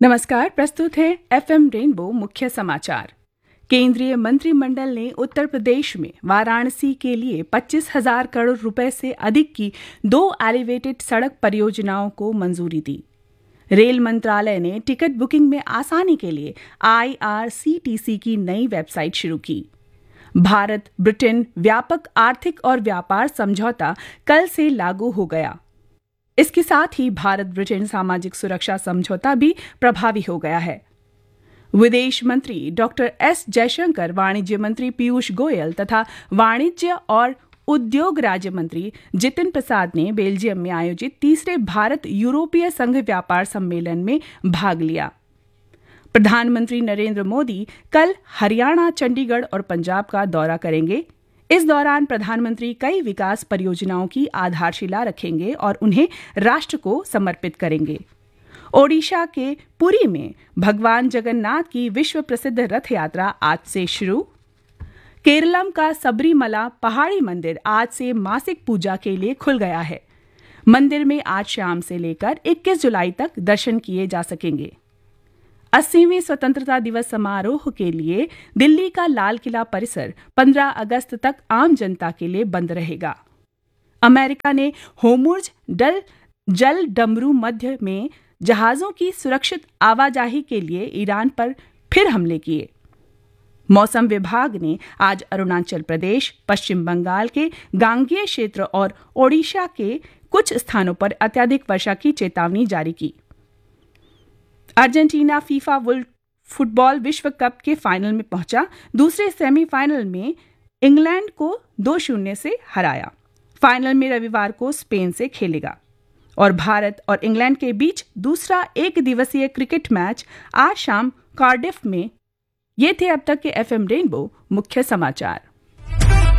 नमस्कार, प्रस्तुत है एफएम रेनबो मुख्य समाचार। केंद्रीय मंत्रिमंडल ने उत्तर प्रदेश में वाराणसी के लिए 25,000 करोड़ रुपए से अधिक की 2 एलिवेटेड सड़क परियोजनाओं को मंजूरी दी। रेल मंत्रालय ने टिकट बुकिंग में आसानी के लिए IRCTC की नई वेबसाइट शुरू की। भारत ब्रिटेन व्यापक आर्थिक और व्यापार समझौता कल से लागू हो गया। इसके साथ ही भारत ब्रिटेन सामाजिक सुरक्षा समझौता भी प्रभावी हो गया है। विदेश मंत्री डॉक्टर एस जयशंकर, वाणिज्य मंत्री पीयूष गोयल तथा वाणिज्य और उद्योग राज्य मंत्री जितिन प्रसाद ने बेल्जियम में आयोजित तीसरे भारत यूरोपीय संघ व्यापार सम्मेलन में भाग लिया। प्रधानमंत्री नरेंद्र मोदी कल हरियाणा, चंडीगढ़ और पंजाब का दौरा करेंगे। इस दौरान प्रधानमंत्री कई विकास परियोजनाओं की आधारशिला रखेंगे और उन्हें राष्ट्र को समर्पित करेंगे। ओडिशा के पुरी में भगवान जगन्नाथ की विश्व प्रसिद्ध रथ यात्रा आज से शुरू। केरलम का सबरीमला पहाड़ी मंदिर आज से मासिक पूजा के लिए खुल गया है। मंदिर में आज शाम से लेकर 21 जुलाई तक दर्शन किए जा सकेंगे। 80वें स्वतंत्रता दिवस समारोह के लिए दिल्ली का लाल किला परिसर 15 अगस्त तक आम जनता के लिए बंद रहेगा। अमेरिका ने होर्मुज़ जल डमरू मध्य में जहाजों की सुरक्षित आवाजाही के लिए ईरान पर फिर हमले किए। मौसम विभाग ने आज अरुणाचल प्रदेश, पश्चिम बंगाल के गांगेय क्षेत्र और ओडिशा के कुछ स्थानों पर अत्यधिक वर्षा की चेतावनी जारी की। अर्जेंटीना फीफा वर्ल्ड फुटबॉल विश्व कप के फाइनल में पहुंचा। दूसरे सेमीफाइनल में इंग्लैंड को 2-0 से हराया। फाइनल में रविवार को स्पेन से खेलेगा और भारत और इंग्लैंड के बीच दूसरा एक दिवसीय क्रिकेट मैच आज शाम कार्डिफ में। ये थे अब तक के एफएम रेनबो मुख्य समाचार।